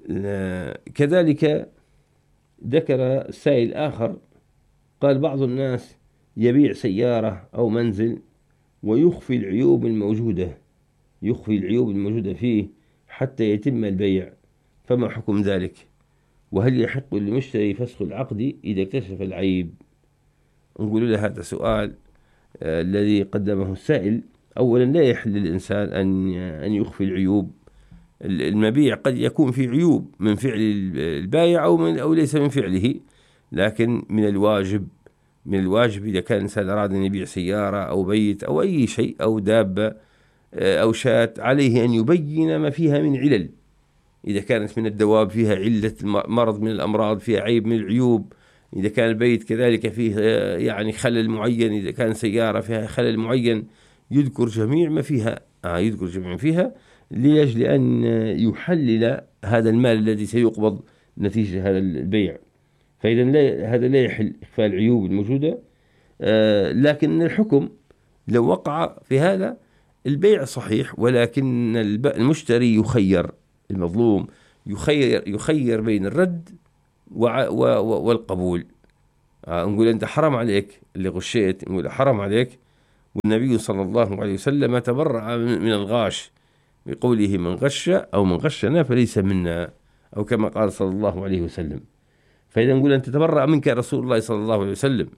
كذلك ذكر سائل آخر، قال بعض الناس يبيع سيارة أو منزل ويخفي العيوب الموجودة فيه حتى يتم البيع، فما حكم ذلك؟ وهل يحق للمشتري فسخ العقد إذا اكتشف العيب؟ نقول له هذا سؤال الذي قدمه السائل. أولا لا يحل للإنسان أن يخفي العيوب. المبيع قد يكون فيه عيوب من فعل البائع أو ليس من فعله، لكن من الواجب إذا كان الإنسان أراد أن يبيع سيارة أو بيت أو أي شيء أو دابة أو شاة، عليه أن يبين ما فيها من علل. إذا كانت من الدواب فيها علة مرض من الأمراض، فيها عيب من العيوب. إذا كان البيت كذلك فيه يعني خلل معين، إذا كان سيارة فيها خلل معين، يذكر جميع ما فيها لأجل أن يحلل هذا المال الذي سيقبض نتيجة هذا البيع. فإذا هذا لا يحل إخفاء العيوب الموجودة. لكن الحكم لو وقع في هذا، البيع صحيح، ولكن المشتري يخير، المظلوم يخير بين الرد والقبول. نقول أنت حرام عليك اللي غشيت، نقول حرام عليك. والنبي صلى الله عليه وسلم تبرأ من الغاش بقوله من غش أو من غشنا فليس منا، أو كما قال صلى الله عليه وسلم. فإذا نقول أنت تبرأ منك رسول الله صلى الله عليه وسلم.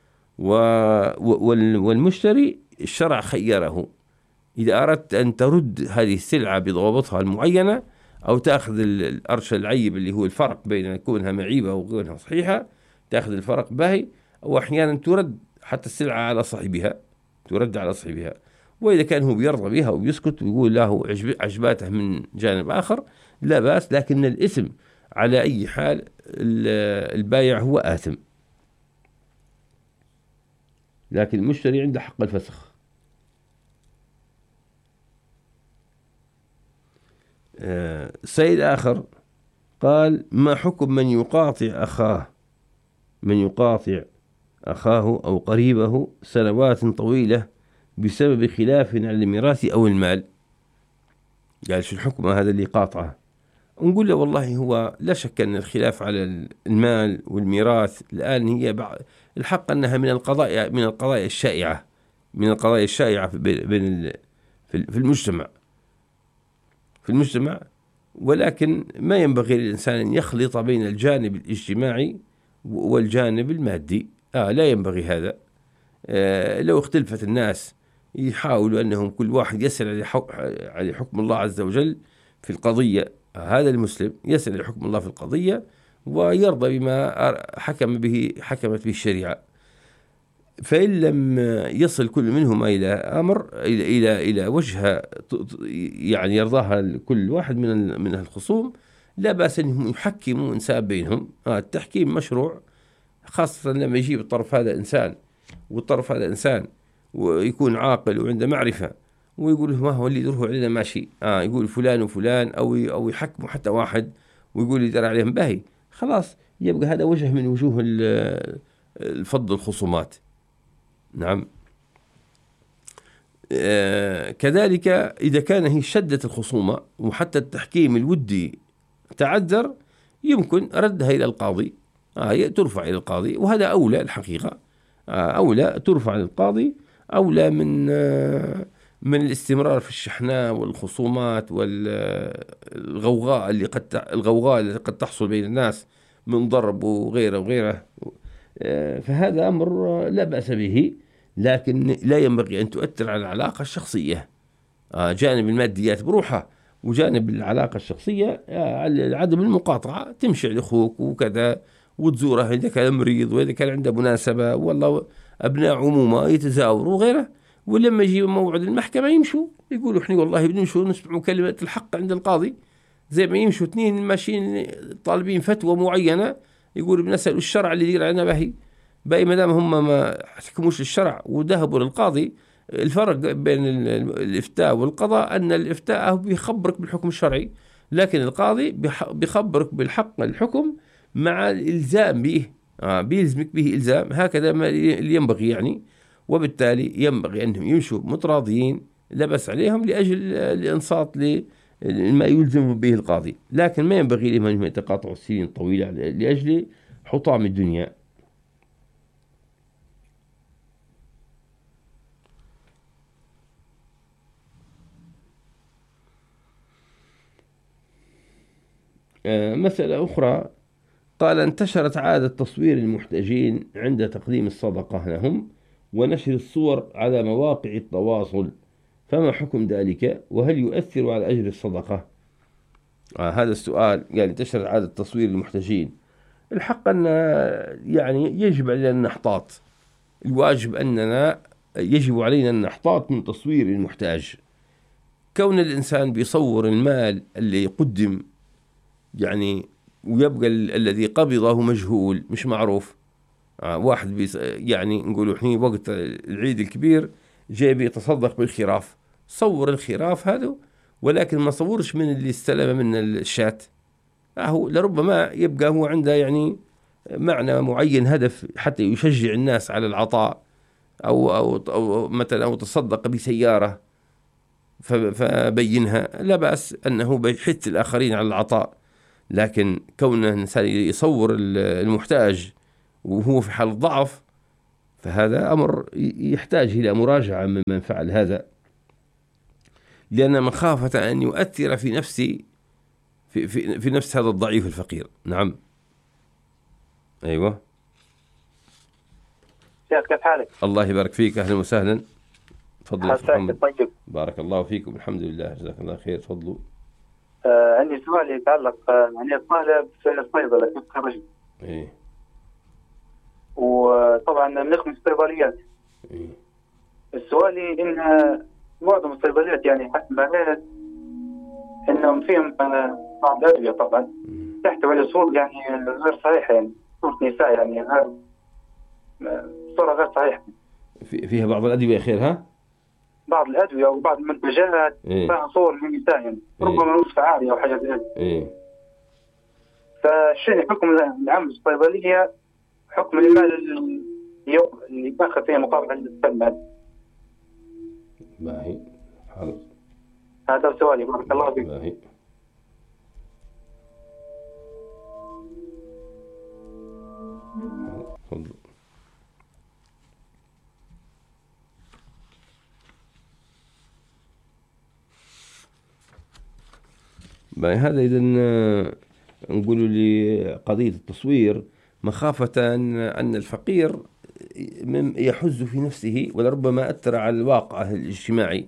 والمشتري الشرع خيره، إذا أردت أن ترد هذه السلعة بضوابطها المعينة أو تأخذ الأرش العيب اللي هو الفرق بين كونها معيبة وكونها صحيحة، تأخذ الفرق باهي، أو أحيانا ترد حتى السلعة على صاحبها، وإذا كان هو بيرضى بها وبيسكت ويقول له عجباته من جانب آخر لا بأس، لكن الإثم على أي حال البايع هو آثم، لكن المشتري عنده حق الفسخ. سيد آخر قال ما حكم من يقاطع أخاه أو قريبه سنوات طويلة بسبب خلاف على الميراث أو المال؟ قال شو الحكم هذا اللي قاطعه؟ نقول له والله هو لا شك أن الخلاف على المال والميراث الآن هي الحق أنها من القضايا الشائعة في المجتمع، ولكن ما ينبغي للإنسان أن يخلط بين الجانب الاجتماعي والجانب المادي. لا ينبغي هذا. لو اختلفت الناس يحاولوا أنهم كل واحد يسأل على حكم الله عز وجل في القضية. هذا المسلم يسأل على حكم الله في القضية ويرضى بما حكمت به الشريعة. فإن لم يصل كل منهما إلى أمر إلى وجهة يعني يرضاها كل واحد من الخصوم، لا بأس أنهم يحكموا إنسان بينهم. التحكيم مشروع، خاصة لما يجيب الطرف هذا إنسان والطرف هذا إنسان ويكون عاقل وعنده معرفة، ويقول ما هو اللي يدره علينا ماشي. يقول فلان وفلان أو يحكموا حتى واحد ويقول يدر عليهم باهي، خلاص يبقى هذا وجه من وجوه الفض الخصومات. نعم. كذلك إذا كان هي شدة الخصومة وحتى التحكيم الودي تعذر، يمكن ردها إلى القاضي، ترفع إلى القاضي، وهذا أولى الحقيقة، أولى ترفع للقاضي، أولى من الاستمرار في الشحناء والخصومات والغوغاء التي قد تحصل بين الناس من ضرب وغيره. فهذا أمر لا بأس به، لكن لا ينبغي أن تؤثر على العلاقة الشخصية. جانب الماديات بروحها، وجانب العلاقة الشخصية عدم المقاطعة، تمشي لأخوك وكذا وتزوره إذا كان مريض وإذا كان عنده مناسبة، والله أبناء عمومة يتزاوروا وغيره، ولما يجي موعد المحكمة يمشوا يقولوا إحنا والله بنمشوا نسمعوا كلمة الحق عند القاضي، زي ما يمشوا اثنين ماشيين طالبين فتوى معينة يقولوا بنسأل الشرع اللي يدير علينا باقي ما دام هم ما حكموش الشرع وذهبوا للقاضي. الفرق بين الإفتاء والقضاء أن الإفتاء بيخبرك بالحكم الشرعي، لكن القاضي بيخبرك بالحق الحكم مع الإلزام به، بيلزمك به إلزام، هكذا ما اللي ينبغي يعني. وبالتالي ينبغي أنهم يمشوا متراضيين لا بأس عليهم لأجل الإنصات ما يلزمه به القاضي، لكن ما ينبغي لهم أن يتقاطعوا السنين الطويلة لأجل حطام الدنيا. مسألة أخرى، قال: انتشرت عادة تصوير المحتاجين عند تقديم الصدقة لهم ونشر الصور على مواقع التواصل، فما حكم ذلك؟ وهل يؤثر على أجر الصدقة؟ هذا السؤال. قال: انتشرت عادة تصوير المحتاجين. الحق أن يعني يجب علينا أن نحتاط. الواجب أننا يجب علينا أن نحتاط من تصوير المحتاج. كون الإنسان بيصور المال اللي يقدم يعني ويبقى الذي قبضه مجهول مش معروف. واحد يعني نقولوا حين وقت العيد الكبير جاي بيتصدق بالخراف، صور الخراف هذا، ولكن ما صورش من اللي استلم من الشاة. هو لربما يبقى هو عنده يعني معنى معين، هدف حتى يشجع الناس على العطاء، أو مثلا أو تصدق بسيارة فبينها، لا بأس أنه بيحث الآخرين على العطاء. لكن كون الإنسان يصور المحتاج وهو في حال ضعف، فهذا أمر يحتاج إلى مراجعة من فعل هذا، لأن مخافة أن يؤثر في نفس هذا الضعيف الفقير. نعم. أيوة. شيخ كيف حالك؟ الله يبارك فيك، أهلا وسهلا. تفضل. طيب. بارك الله فيكم. الحمد لله، جزاك الله خير. تفضلوا. عندي سؤال يتعلق يعني الطالب في الصيدلة كيف تخرج؟ إيه. وطبعا بنخدم في الصيدليات. إيه. السؤال إن معظم الصيدليات يعني حسب ما قلت إنهم فيهم بعض الأدوية طبعا تحتوي على صور يعني غير صحيحة، يعني صورة نساء، يعني غير صورة غير صحيحة. فيها بعض الأدوية خيرها؟ بعض الأدوية وبعض المنتجات فيها صور للنساء، يعني ربما وصفة عالية أو حاجة زي هذه. فالشيء حكم العام الصيدلية حكم المال اللي يأخذ فيه مقابل عند المال. باهي. حاضر. هذا سؤالي. بارك الله فيك. باهي. تفضل. هذا إذا نقول لقضية التصوير مخافة أن الفقير يحز في نفسه ولربما أثر على الواقع الاجتماعي،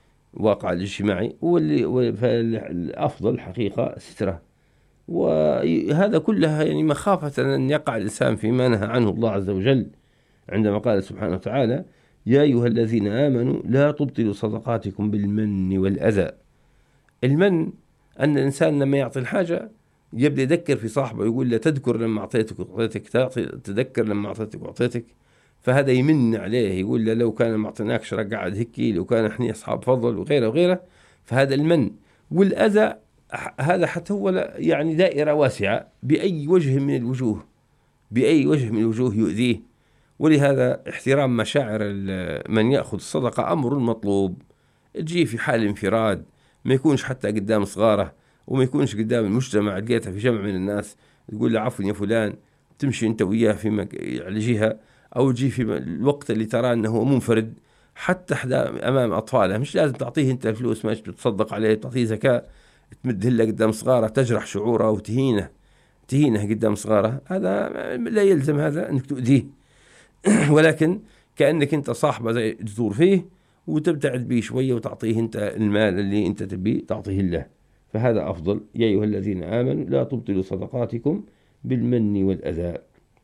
فالأفضل حقيقة ستره. وهذا كلها يعني مخافة أن يقع الإنسان فيما نهى عنه الله عز وجل عندما قال سبحانه وتعالى: يا أيها الذين آمنوا لا تبطلوا صدقاتكم بالمن والأذى. المن أن الإنسان لما يعطي الحاجة يبدأ يذكر في صاحبه، يقول له: تذكر لما أعطيتك وأعطيتك، تذكر لما أعطيتك وأعطيتك. فهذا يمن عليه، يقول له: لو كان ما أعطيناكش رقعد هيك، لو كان إحنا أصحاب فضل وغيره وغيره. فهذا المن. والأذى هذا حتى هو يعني دائرة واسعة، بأي وجه من الوجوه يؤذيه. ولهذا احترام مشاعر من يأخذ الصدقة أمر مطلوب. تجي في حال انفراد، ما يكونش حتى قدام صغاره، وما يكونش قدام المجتمع، لقيتها في جمع من الناس تقول له: عفوا يا فلان، تمشي انت وياه في على جهة، او تجي في الوقت اللي ترى انه منفرد حتى امام اطفاله. مش لازم تعطيه انت الفلوس، ماشي تتصدق عليه، تعطيه زكاة، تمده له قدام صغاره، تجرح شعوره وتهينه قدام صغاره. هذا لا يلزم هذا انك تؤذيه ولكن كأنك انت صاحبه زي تزور فيه وتبتعد به شوية وتعطيه انت المال اللي انت تبي تعطيه له، فهذا أفضل. يا أيها الذين آمنوا لا تبطلوا صدقاتكم بالمن والأذى.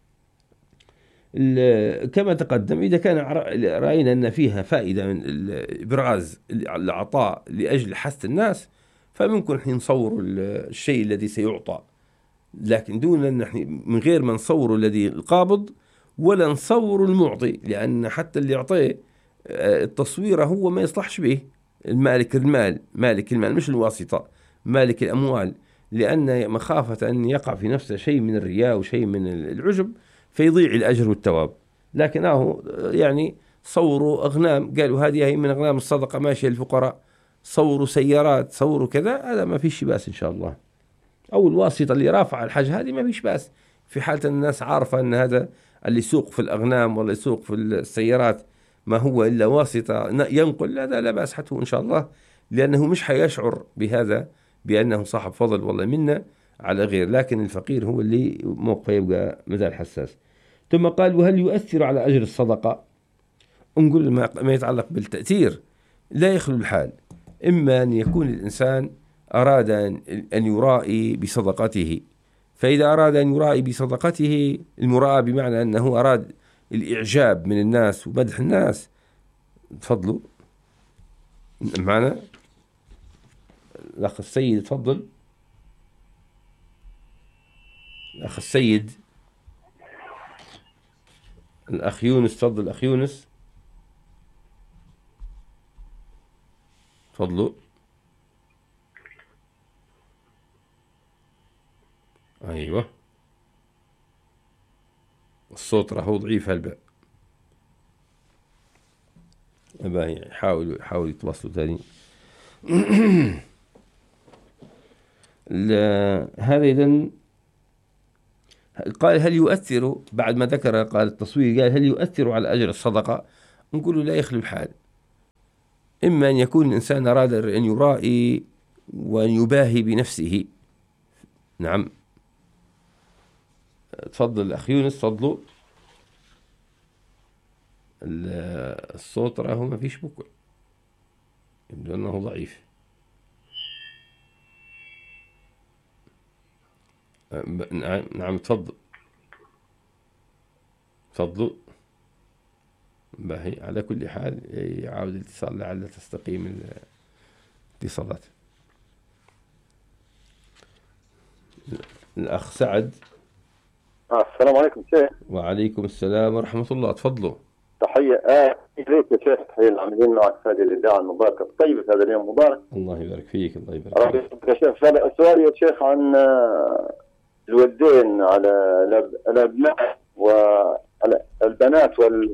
كما تقدم، إذا كان رأينا أن فيها فائدة من إبراز العطاء لأجل حث الناس، فممكن حين نصور الشيء الذي سيعطى، لكن دون أن نحن من غير ما نصور الذي القابض ولا نصور المعطي، لأن حتى اللي يعطيه التصوير هو ما يصلحش به. مالك المال مش الواسطة، مالك الأموال، لأن مخافة أن يقع في نفسه شيء من الرياء وشيء من العجب فيضيع الأجر والثواب. لكنه يعني صوروا أغنام، قالوا هذه هي من أغنام الصدقة ماشية للفقراء، صوروا سيارات، صوروا كذا، هذا ما فيش بأس إن شاء الله. أو الواسطة اللي رافع الحج هذه ما فيش بأس، في حالة الناس عارفة أن هذا اللي يسوق في الأغنام ولا يسوق في السيارات ما هو إلا واسطة ينقل، هذا لا بأس حتى إن شاء الله، لأنه مش حيشعر بهذا بأنه صاحب فضل والله منا على غير، لكن الفقير هو اللي موقفه يبقى مازال حساس. ثم قال: وهل يؤثر على أجر الصدقة؟ نقول ما يتعلق بالتأثير لا يخلو الحال، إما أن يكون الإنسان أراد أن يرائي بصدقته، فإذا أراد أن يرائي بصدقته، المراءة بمعنى أنه أراد الإعجاب من الناس ومدح الناس. تفضلوا معنا الأخ السيد، تفضل الأخ السيد. الأخ يونس، تفضل الأخ يونس، تفضلوا. أيوة، الصوت راهو ضعيف هلبا، حاولوا يتواصلوا تاني. هذا إذن قال: هل يؤثر، بعد ما ذكر قال التصوير، قال: هل يؤثر على أجر الصدقة؟ نقول لا يخلو الحال، إما أن يكون الإنسان أراد أن يرائي وأن يباهي بنفسه. نعم، تفضل الأخ يونس، تفضلوا. الصوت راهو ما فيش بكل، يبدو أنه ضعيف. نعم تفضل، تفضلوا. باهي، على كل حال يعاود الاتصال لعل تستقيم الاتصالات. الأخ سعد. السلام عليكم شيخ. وعليكم السلام ورحمة الله، تفضلوا. تحية إليك يا شيخ، تحية العاملين معك في هذه الإذاعة المباركة الطيبة في هذا اليوم المبارك. الله يبارك فيك، الله يبارك فيك. يا شيخ، سؤالي يا شيخ عن الوالدين على الأبناء والبنات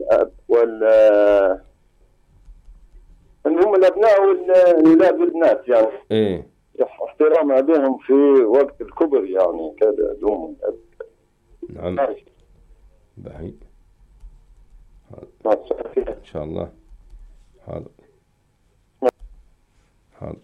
هم الأبناء والأولاد والبنات يعني. إيه. احترام بينهم في وقت الكبر يعني كذا دوم. نعم. باهي. إن شاء الله. حاضر. حاضر.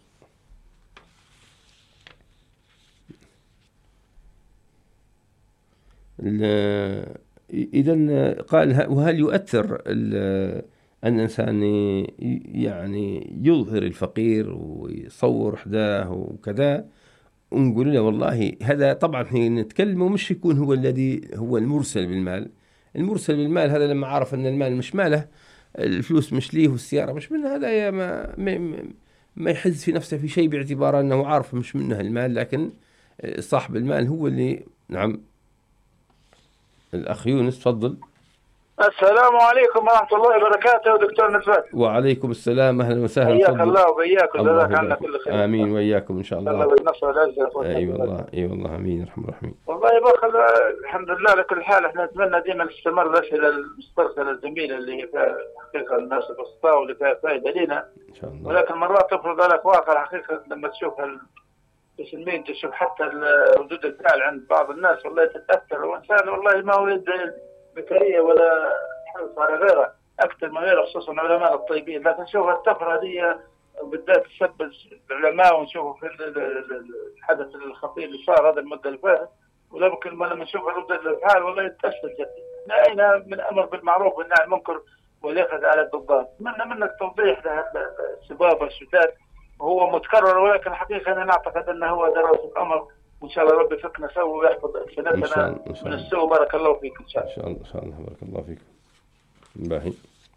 إذن قال: وهل يؤثر أن الإنسان يعني يظهر الفقير ويصور حداه وكذا؟ ونقول له والله هذا طبعا حين نتكلم مش يكون هو الذي هو المرسل بالمال. المرسل بالمال هذا لما عرف أن المال مش ماله، الفلوس مش ليه والسيارة مش منه، هذا ما يحز في نفسه في شيء باعتبار أنه عارف مش منه المال، لكن صاحب المال هو اللي. نعم، الأخ يونس، تفضل. السلام عليكم ورحمة الله وبركاته دكتور نسبات. وعليكم السلام، أهلا وسهلا. حياك الله وبياك وجزاك عنا كل خير. آمين وإياكم إن شاء الله. الله بالنصر والعزة. أي والله، أي والله، آمين الرحمن الرحيم. والله الحمد لله على كل حال. احنا نتمنى ديما نستمر الأسئلة المسترسلة الجميلة اللي هي فيها حقيقة الناس البسطاء واللي فيها فائدة لنا إن شاء الله. ولكن مرات تفرض عليك واقع حقيقة لما تشوف تشوف حتى ردود الفعل عند بعض الناس والله تتأثر، وإنسان والله ما هو يدعي بكرية ولا حرص على غيره أكثر من غيره، خصوصا العلماء الطيبين، لكن شوف الطفرة هذه بالذات تسبب العلماء، ونشوفه في الحدث الخطير اللي صار هذا المدة اللي فاتت، ولكن لما نشوف ردود الأفعال والله يتأثر جدا. نهينا من أمر بالمعروف والنهي عن المنكر واليأخذ على الضدان. أتمنى منك توضيح للشباب والشتات، وهو متكرر ولكن حقيقة أنا أعتقد أنه هو دراسة أمر، وإن شاء الله ربي فكنا سوا ويحفظ ألسنتنا من السوء. بارك الله فيك. إن شاء الله. إن شاء الله. بارك الله فيك. باهي.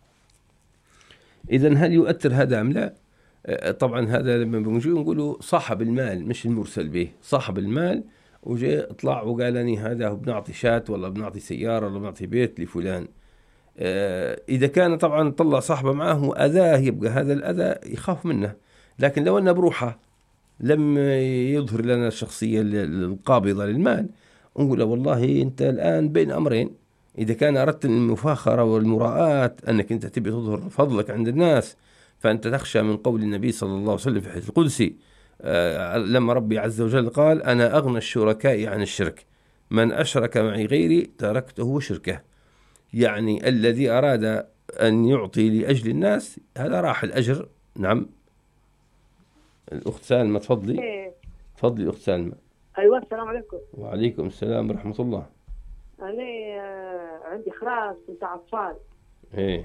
إذن هل يؤثر هذا أم لا؟ طبعا هذا لما بنجي نقولوا صاحب المال مش المرسل به، صاحب المال وجاء طلع وقال لي هذا بنعطي شات ولا بنعطي سيارة ولا بنعطي بيت لفلان. إذا كان طبعا طلع صاحبه معه وأذاه، يبقى هذا الأذى يخاف منه. لكن لو أنه بروحه لم يظهر لنا الشخصية القابضة للمال، نقول له والله أنت الآن بين أمرين. إذا كان أردت المفاخرة والمراءة أنك أنت تبي تظهر فضلك عند الناس، فأنت تخشى من قول النبي صلى الله عليه وسلم في الحديث القدسي لما ربي عز وجل قال أنا أغنى الشركاء عن الشرك، من أشرك معي غيري تركته وشركه. يعني الذي أراد أن يعطي لأجل الناس هذا راح الأجر. نعم. الأخت سالمة تفضلي. تفضلي الأخت سالمة. أيوة السلام عليكم. وعليكم السلام ورحمة الله. أنا عندي خراس بتاع أطفال. إيه.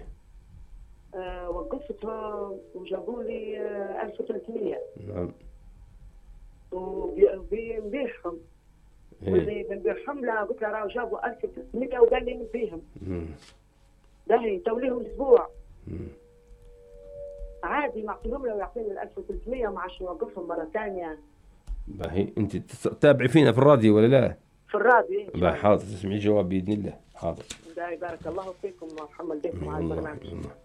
وقفتهم وجابوا لي 1300. نعم. وبنبيعهم. واللي بنبيعهم له قلت له راهو جابوا 1300 وقال لي نبيهم. باهي توليهم أسبوع. عادي معطيهم له ويعطيني ال 1300 وما عادش نوقفهم مرة ثانية. باهي أنت تتابعي فينا في الراديو ولا لا؟ في الراديو. باهي حاضر تسمعي جواب بإذن الله. حاضر. باهي بارك الله فيكم ومحمد بكم على البرنامج.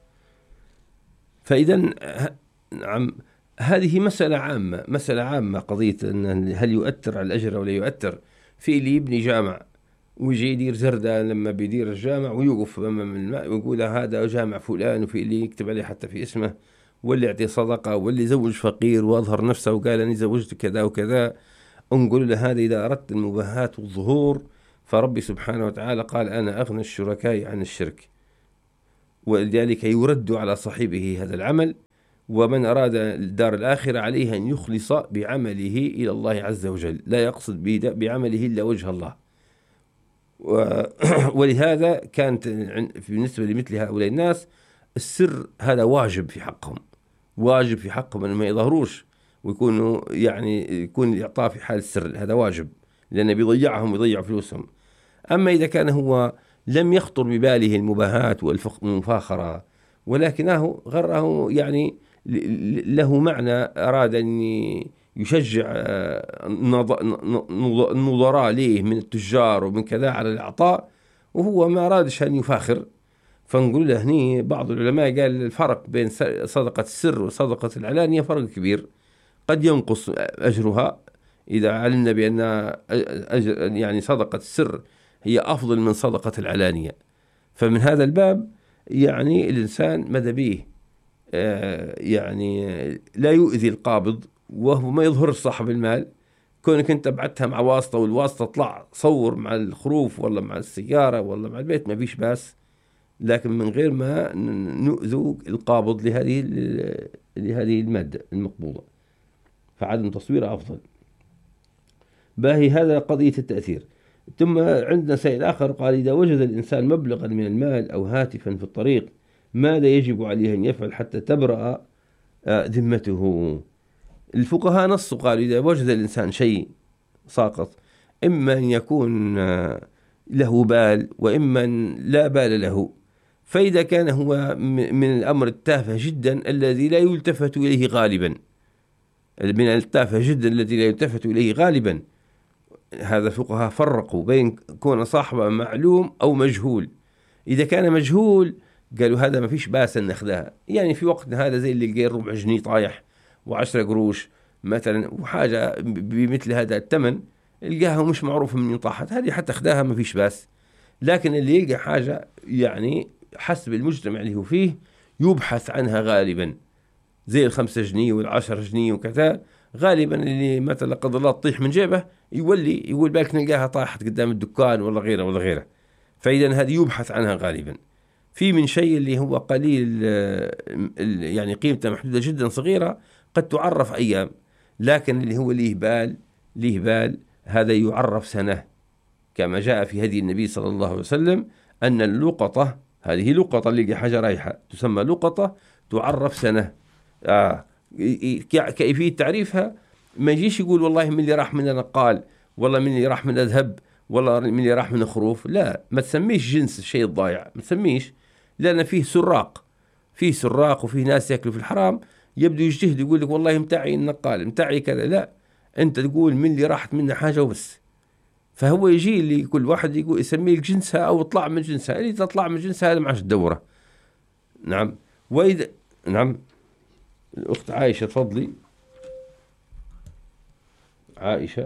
فإذا نعم هذه مسألة عامة قضية أن هل يؤثر على الأجر أو لا يؤثر. في اللي يبني جامع ويجي يدير زردة لما بيدير الجامع ويوقف أمام الماء ويقول هذا جامع فلان، وفي اللي يكتب عليه حتى في اسمه، واللي يعطي صدقة، واللي يزوج فقير وأظهر نفسه وقال أني زوجت كذا وكذا. نقول له هذا إذا أردت المباهات والظهور فربي سبحانه وتعالى قال أنا أغنى الشركاء عن الشرك، ولذلك يرد على صاحبه هذا العمل. ومن أراد الدار الآخرة عليه أن يخلص بعمله إلى الله عز وجل، لا يقصد بعمله إلا وجه الله. ولهذا كانت بالنسبة لمثل هؤلاء الناس السر هذا واجب في حقهم، واجب في حقهم أن ما يظهروش ويكونوا يعني يكون الإعطاء في حال السر، هذا واجب لأنه بيضيعهم ويضيع فلوسهم. أما إذا كان هو لم يخطر بباله المباهات والمفاخرة ولكنه غره يعني له معنى، أراد أن يشجع النظراء ليه من التجار ومن كذا على الإعطاء وهو ما أرادش أن يفاخر. فنقول له هني بعض العلماء قال الفرق بين صدقة السر وصدقة العلانية فرق كبير، قد ينقص أجرها إذا علمنا بأن يعني صدقة السر هي أفضل من صدقة العلانية. فمن هذا الباب يعني الإنسان ماذا به يعني لا يؤذي القابض وهو ما يظهر صاحب المال. كونك أنت بعتها مع واسطة والواسطة طلع صور مع الخروف ولا مع السيارة ولا مع البيت ما فيش باس، لكن من غير ما نؤذوا القابض لهذه المادة المقبوضة، فعدم تصويرها أفضل. باهي هذا قضية التأثير. ثم عندنا سائل آخر قال إذا وجد الإنسان مبلغا من المال أو هاتفا في الطريق ماذا يجب عليه أن يفعل حتى تبرأ ذمته؟ الفقهاء نصوا قالوا إذا وجد الإنسان شيء ساقط إما أن يكون له بال وإما أن لا بال له. فإذا كان هو من الأمر التافه جدا الذي لا يلتفت إليه غالبا، من التافه جدا الذي لا يلتفت إليه غالبا، هذا الفقهاء فرقوا بين كون صاحبه معلوم أو مجهول. إذا كان مجهول قالوا هذا ما فيش باس أن نأخذها، يعني في وقتنا هذا زي اللي لقى ربع جنيه طايح و10 قروش مثلا وحاجة بمثل هذا الثمن القاها مش معروف من طاحت، هذه حتى أخذها ما فيش باس. لكن اللي يلقى حاجة يعني حسب المجتمع اللي هو فيه يبحث عنها غالبا زي 5 جنيه وال10 جنيه وكذا، غالبا اللي مثلا قدر الله تطيح من جيبه يقول بالك نلقاها طاحت قدام الدكان ولا غيره ولا غيره. فإذا هذه يبحث عنها غالبا. في من شيء اللي هو قليل يعني قيمته محدودة جدا صغيرة قد تعرف أيام، لكن اللي هو ليه بال هذا يعرف سنة، كما جاء في هدي النبي صلى الله عليه وسلم أن اللقطة، هذه لقطة اللي حاجة رايحة تسمى لقطة تعرف سنة. كيفية تعريفها ما يجيش يقول والله من اللي راح من نقال والله من اللي راح من ذهب والله من اللي راح من خروف، لا ما تسميش جنس الشيء الضايع، ما تسميش، لأن فيه سراق وفيه ناس يأكلوا في الحرام يبدو يجتهد يقول لك والله متاعي النقال متاعي كذا، لا أنت تقول من اللي راحت منها حاجة وبس. فهو يجي اللي كل واحد يقول يسميه جنسها أو اطلع من جنسها، اللي تطلع من جنسها هذا معاش الدورة. نعم. وإذا نعم الأخت عائشة تفضلي. عائشة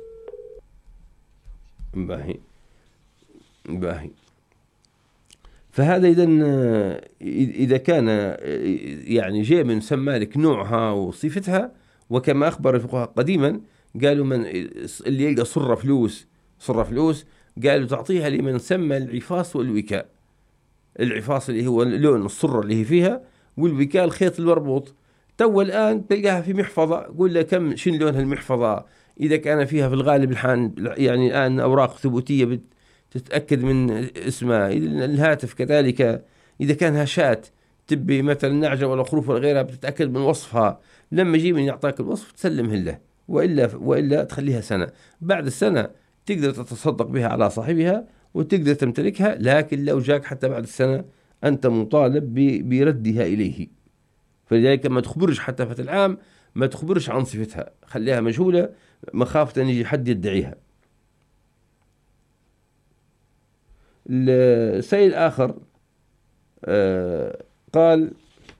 باهي. فهذا إذا كان يعني جاء من سمى لك نوعها وصفتها، وكما أخبر الفقهاء قديما قالوا من اللي يلقى صرة فلوس قالوا تعطيها لمن سمى العفاص والوكاء. العفاص اللي هو لون الصرة اللي هي فيها، والوكاء الخيط المربوط. تو الآن تلقاها في محفظة، قول له كم شن لون هالمحفظة، إذا كان فيها في الغالب يعني الآن أوراق ثبوتية تتأكد من اسمها، الهاتف كذلك، إذا كان هشات تبي مثلا نعجة ولا خروف ولا غيرها بتتأكد من وصفها، لما يجي من يعطاك الوصف تسلمه له، وإلا تخليها سنة. بعد السنة تقدر تتصدق بها على صاحبها وتقدر تمتلكها، لكن لو جاك حتى بعد السنة أنت مطالب بردها إليه. فلذلك ما تخبرش حتى في العام، ما تخبرش عن صفتها، خليها مجهولة مخافة أن يجي حد يدعيها. السائل آخر قال،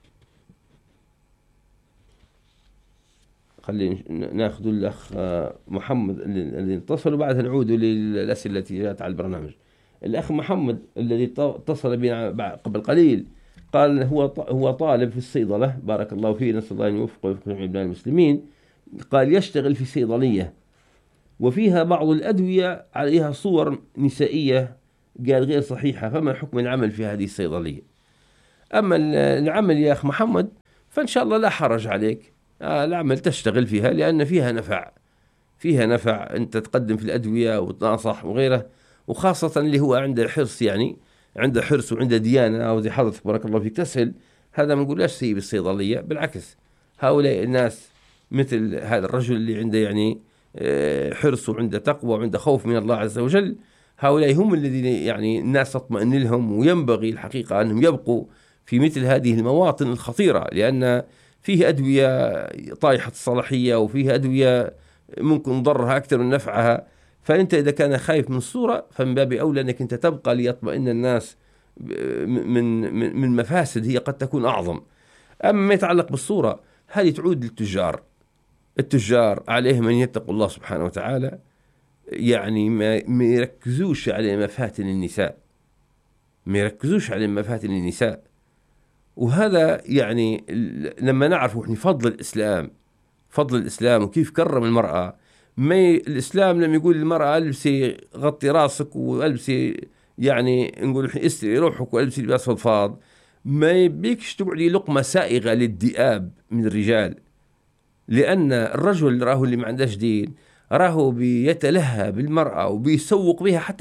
خلينا ناخذ الأخ محمد الذي اتصل وبعدها نعود للأسئلة التي جاءت على البرنامج. الأخ محمد الذي اتصل بنا قبل قليل قال هو طالب في الصيدلة، بارك الله فيه، نسأل الله أن يوفقه ويوفق جميع بلاد المسلمين. قال يشتغل في صيدلية وفيها بعض الأدوية عليها صور نسائية، قال غير صحيحة، فما حكم العمل في هذه الصيدلية؟ أما العمل يا أخ محمد فإن شاء الله لا حرج عليك، العمل تشتغل فيها لأن فيها نفع، أنت تقدم في الأدوية وتناصح وغيره، وخاصة اللي هو عنده حرص، يعني عنده حرص وعنده ديانة، وزي حضرتك بارك الله فيك تسهل، هذا ما نقول لاش سيب الصيدلية، بالعكس هؤلاء الناس مثل هذا الرجل اللي عنده يعني حرص وعنده تقوى وعنده خوف من الله عز وجل، هؤلاء هم الذين يعني الناس تطمئن لهم، وينبغي الحقيقة أنهم يبقوا في مثل هذه المواطن الخطيرة، لأن فيه أدوية طايحة الصلاحية وفيه أدوية ممكن ضرها أكثر من نفعها. فأنت إذا كان خايف من الصورة فمن باب أولى أنك أنت تبقى ليطمئن الناس من مفاسد هي قد تكون أعظم. أما ما يتعلق بالصورة هذه تعود للتجار عليهم أن يتقوا الله سبحانه وتعالى، يعني ما يركزوش على مفاتن النساء، وهذا يعني لما نعرف فضل الإسلام وكيف كرم المرأة. الإسلام لما يقول للمرأة ألبسي غطي راسك وألبسي يعني نقول استري روحك وألبسي لباس فضفاض، ما يبيكش تقعدي لقمة سائغة للذئاب من الرجال، لأن الرجل راهو اللي ما عندهش دين راهو بيتلهى بالمرأة وبيسوق بها حتى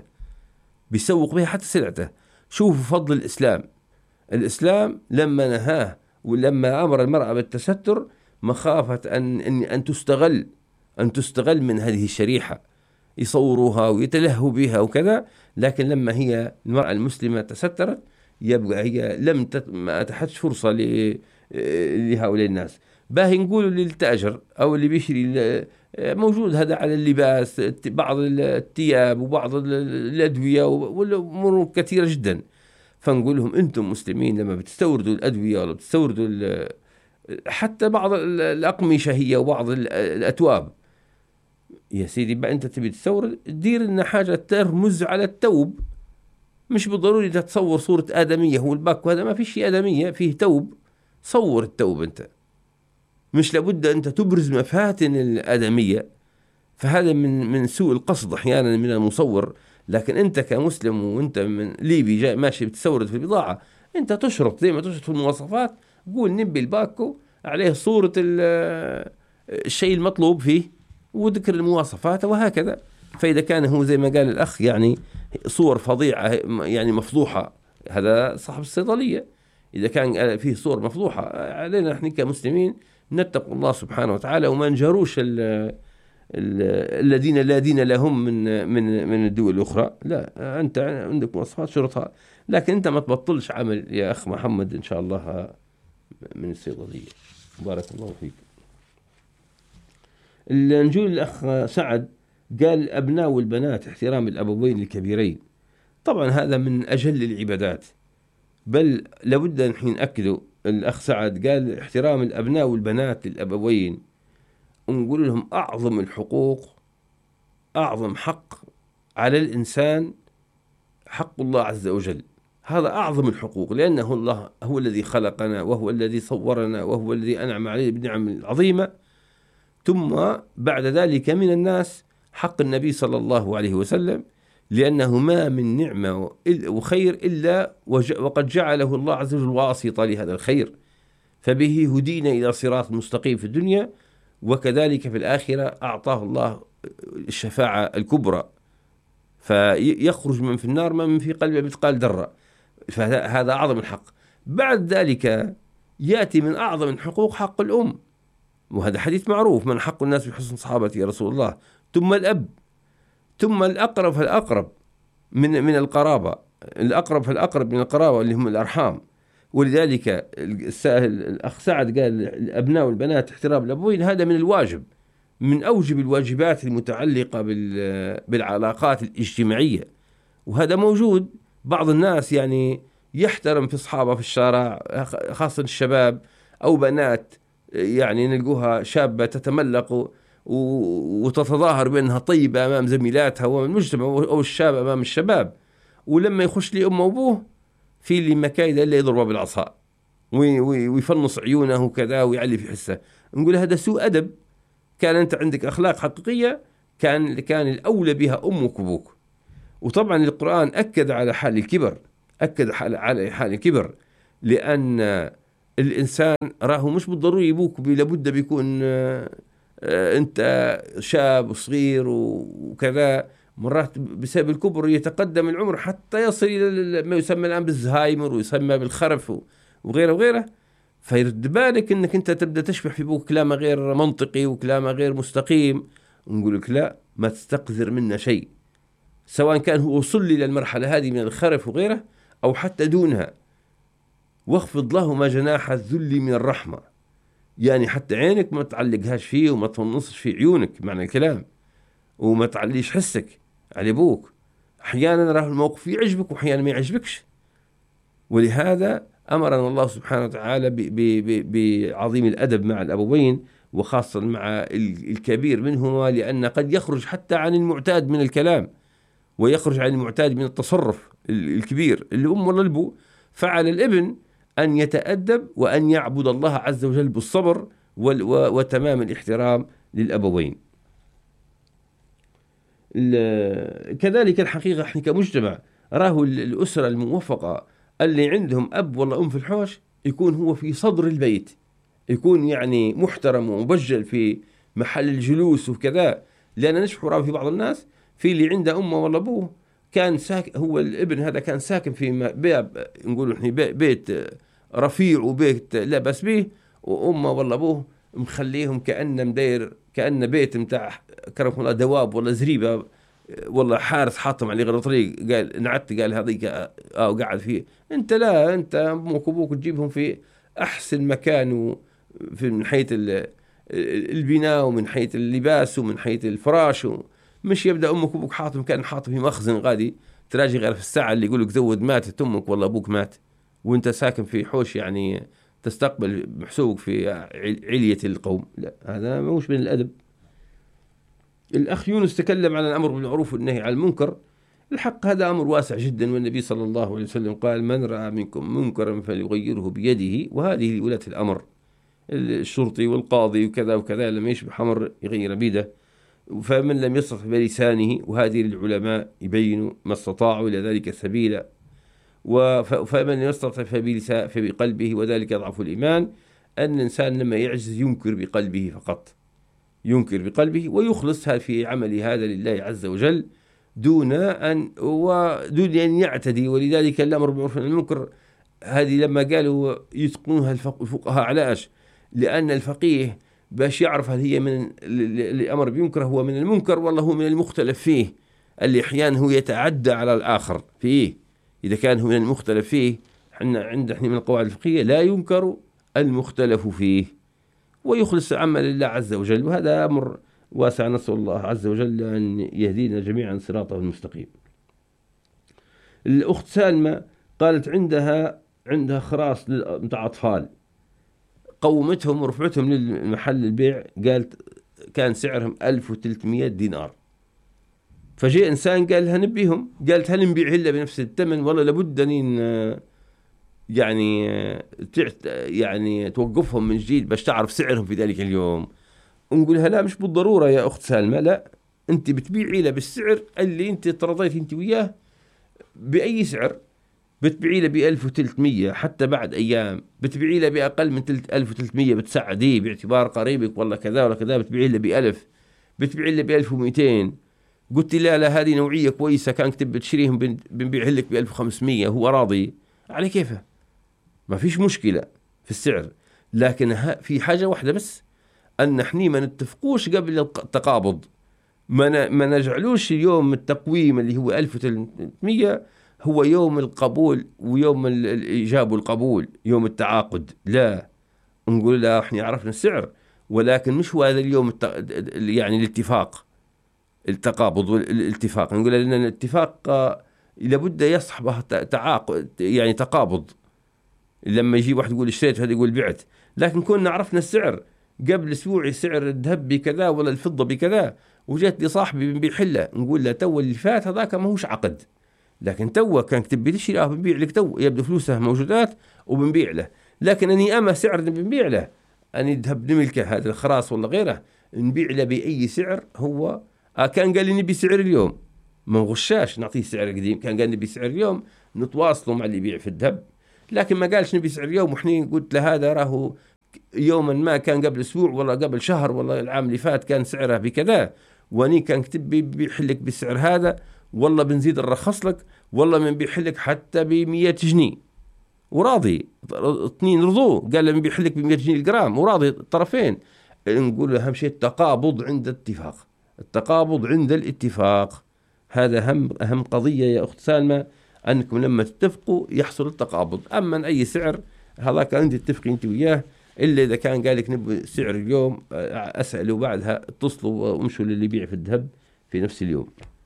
سلعته. شوفوا فضل الإسلام لما نهاه ولما أمر المرأة بالتستر مخافة أن تستغل من هذه الشريحة، يصوروها ويتلهوا بها وكذا. لكن لما هي المرأة المسلمة تسترت يبقى هي ما أتحتش فرصة لهؤلاء الناس. باهي نقولوا للتاجر أو اللي بيشري موجود هذا على اللباس، بعض الثياب وبعض الأدوية وأمور كثيرة جدا، فنقول لهم أنتم مسلمين لما بتستوردوا الأدوية ولا بتستوردوا حتى بعض الأقمشة هي وبعض الأتواب، يا سيدي بقى أنت تبي تستورد دير لنا حاجة ترمز على التوب، مش بالضروري تصور صورة آدمية، هو الباكو هذا ما فيش آدمية فيه توب، صور التوب أنت، مش لابد أنت تبرز مفاتن الآدمية. فهذا من سوء القصد أحيانا من المصور. لكن أنت كمسلم وأنت من ليبي جاي ماشي بتستورد في البضاعة، أنت تشرط زي ما تشرط في المواصفات، قول نبي الباكو عليه صورة الشيء المطلوب فيه وذكر المواصفات وهكذا. فإذا كان هو زي ما قال الأخ يعني صور فظيعة يعني مفضوحة، هذا صاحب الصيدلية. إذا كان فيه صور مفضوحة علينا نحن كمسلمين نتقوا الله سبحانه وتعالى وما نجروش الذين لا دين لهم من الدول الأخرى. لا، أنت عندك مواصفات شرطها، لكن أنت ما تبطلش عمل يا أخ محمد إن شاء الله من الصيدلية. بارك الله فيك. نجول الأخ سعد قال الأبناء والبنات احترام الأبوين الكبيرين، طبعا هذا من أجل العبادات، بل لابد أن نأكده. الأخ سعد قال احترام الأبناء والبنات للأبوين، ونقول لهم أعظم الحقوق، أعظم حق على الإنسان حق الله عز وجل، هذا أعظم الحقوق، لأنه الله هو الذي خلقنا وهو الذي صورنا وهو الذي أنعم علينا بالنعم العظيمة. ثم بعد ذلك من الناس حق النبي صلى الله عليه وسلم، لأنه ما من نعمة وخير إلا وقد جعله الله عز وجل واسطة لهذا الخير، فبه هدينا إلى صراط مستقيم في الدنيا، وكذلك في الآخرة أعطاه الله الشفاعة الكبرى، فيخرج من في النار من في قلبه مثقال ذرة، فهذا أعظم الحق. بعد ذلك يأتي من أعظم الحقوق حق الأم، وهذا حديث معروف: من حق الناس بحسن صحابتي يا رسول الله، ثم الأب، ثم الأقرب فالأقرب من القرابة، الأقرب فالأقرب من القرابة اللي هم الأرحام. ولذلك الأخ سعد قال الأبناء والبنات احترام الأبوين، هذا من الواجب، من أوجب الواجبات المتعلقة بالعلاقات الاجتماعية، وهذا موجود. بعض الناس يعني يحترم في أصحابه في الشارع، خاصة الشباب أو بنات، يعني نلقوها شابة تتملق وتتظاهر بأنها طيبة أمام زميلاتها والمجتمع، أو الشاب أمام الشباب، ولما يخش لي أمه وأبوه في اللي مكايد إلا يضربه بالعصا ويفنص عيونه وكذا ويعلي في حسه. نقول هذا سوء أدب. كان أنت عندك أخلاق حقيقية كان الأولى بها أمك وأبوك. وطبعا القرآن أكد على حال الكبر، أكد على حال الكبر، لأن الإنسان راه مش بالضروري أبوك لابد بيكون أنت شاب وصغير وكذا، مرات بسبب الكبر يتقدم العمر حتى يصل إلى ما يسمى الآن بالزهايمر ويسمى بالخرف وغيره وغيره. فيرد بالك أنك أنت تبدأ تشبح في أبوك كلامه غير منطقي وكلامه غير مستقيم، ونقول لك لا، ما تستقذر منا شيء، سواء كان هو وصل إلى المرحلة هذه من الخرف وغيره أو حتى دونها. واخفض لهما جناح الذل من الرحمة، يعني حتى عينك ما تعلقهاش فيه وما تنصش في عيونك، معنى الكلام، وما تعليش حسك على أبوك. أحيانا راه الموقف يعجبك وأحيانا ما يعجبكش، ولهذا أمرنا الله سبحانه وتعالى بعظيم الأدب مع الأبوين، وخاصة مع الكبير منهما، لأن قد يخرج حتى عن المعتاد من الكلام، ويخرج عن المعتاد من التصرف الكبير الأم ولا الأبو. فعلى الابن أن يتأدب وأن يعبد الله عز وجل بالصبر وتمام الاحترام للأبوين. كذلك الحقيقة احنا كمجتمع راه الأسرة الموفقة اللي عندهم أب ولا أم في الحوش يكون هو في صدر البيت، يكون يعني محترم ومبجل في محل الجلوس وكذا. لأن نشوف راه في بعض الناس في اللي عنده أمه ولا أبوه كان هو الابن هذا كان ساكن في نقول احنا بيت رفيع وبيت لا بأس به، وأمه ولا أبوه مخليهم كأن بيت متاع كرم الله دواب ولا زريبة والله حارس حاطم عليه غير طريق، قال نعت قال هذيك وقعد فيه. انت لا، انت امك وابوك تجيبهم في احسن مكان، من حيث البناء ومن حيث اللباس ومن حيث الفراش، مش يبدا امك وابوك حاطم كان حاطم في مخزن غادي تراجع غير في الساعه اللي يقولك زود ماتت امك والله ابوك مات، وانت ساكن في حوش يعني تستقبل محسوق في علية القوم. لا، هذا مش من الأدب. الأخ يونس تكلم عن الأمر بالمعروف والنهي عن المنكر. الحق هذا أمر واسع جدا، والنبي صلى الله عليه وسلم قال: من رأى منكم منكرا فليغيره بيده، وهذه لولاة الأمر، الشرطي والقاضي وكذا وكذا، لما يشبه أمر يغير بيده. فمن لم يستطع بلسانه، وهذه للعلماء يبينوا ما استطاعوا إلى ذلك سبيلا، فمن يستطع فبقلبه، وذلك يضعف الإيمان. أن الإنسان لما يعجز ينكر بقلبه فقط، ينكر بقلبه ويخلص في عمل هذا لله عز وجل دون أن يعتدي. ولذلك الأمر بالمعروف والنهي عن المنكر هذه لما قالوا يتقنونها الفقهاء علاش؟ لأن الفقيه باش يعرف هل هي من الأمر بينكر هو من المنكر ولا هو من المختلف فيه، اللي أحيانا هو يتعدى على الآخر فيه. إذا كان هو من المختلف فيه، احنا من القواعد الفقهية لا ينكر المختلف فيه، ويخلص عمل لله عز وجل، وهذا أمر واسع. نسأل الله عز وجل أن يهدينا جميعا صراطه المستقيم. الأخت سالمة قالت عندها خراس متاع أطفال، قومتهم ورفعتهم للمحل البيع، قالت كان سعرهم 1300 دينار. فجاء إنسان قال لها نبيهم، قالت هل نبيع إلا بنفس الثمن ولا لابد أن يعني توقفهم من جديد باش تعرف سعرهم في ذلك اليوم؟ نقولها لا مش بالضرورة يا أخت سالمة، لا أنت بتبيعي له بالسعر اللي أنت ترضيت أنت وياه، بأي سعر بتبيعي له ب1300 حتى بعد أيام بتبيعي له بأقل من 1300 بتساعديه باعتبار قريبك والله كذا ولا كذا، بتبيعي له ب1000، بتبيعي له ب1200. قلت لا هذه نوعية كويسة كان كتب تشتريهم بنبيعها لك ب1500، هو راضي على كيفه، ما فيش مشكلة في السعر. لكن في حاجة واحدة بس، أن احنا ما نتفقوش قبل التقابض، ما نجعلوش يوم التقويم اللي هو 1300 هو يوم القبول ويوم الإجابة والقبول، يوم التعاقد. لا، نقول لا احنا عرفنا السعر ولكن مش هو هذا اليوم يعني الاتفاق، التقابض والاتفاق. نقول لأن الاتفاق لابد يصحبه تعاقد يعني تقابض. لما يجي واحد يقول اشتريت هذا يقول بعت، لكن كنا عرفنا السعر قبل اسبوع، سعر الذهب بكذا ولا الفضة بكذا، وجات لي صاحبي بنبيع حلة، نقول له تو اللي فات هذاك ما هوش عقد، لكن تو كان تبي تشتري بنبيع لك تو، يبدو فلوسه موجودات وبنبيع له. لكن اني اما سعر بنبيع له، اني الذهب نملكه هذا الخراص ولا غيره نبيع له باي سعر. هو كان قال لي نبي سعر اليوم، ما نغشاش نعطيه سعر قديم، كان قال نبي سعر اليوم نتواصلوا مع اللي يبيع في الذهب، لكن ما قالش نبي سعر اليوم. وحنين قلت له هذا راهو يوما ما كان قبل اسبوع ولا قبل شهر ولا العام اللي فات كان سعره بكذا، واني كان كتب بيحلك بالسعر هذا، والله بنزيد نرخص لك، والله بنبيع لك حتى ب100 جنيه وراضي. اثنين رضوه، قال له بنبيع لك ب100 جنيه الجرام وراضي الطرفين. نقول له اهم شيء التقابض عند الاتفاق، التقابض عند الاتفاق، هذا اهم قضية يا اخت سالمة، انكم لما تتفقوا يحصل التقابض. اما اي سعر هذا كان انت تتفقي انت وياه، الا اذا كان قال لك نبي سعر اليوم اساله بعدها اتصلوا وامشوا للي يبيع في الذهب في نفس اليوم.